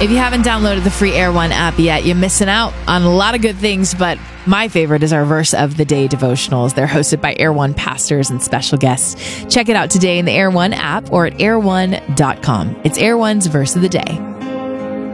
If you haven't downloaded the free Air One app yet, you're missing out on a lot of good things, but my favorite is our Verse of the Day devotionals. They're hosted by Air One pastors and special guests. Check it out today in the Air One app or at airone.com. It's Air One's Verse of the Day.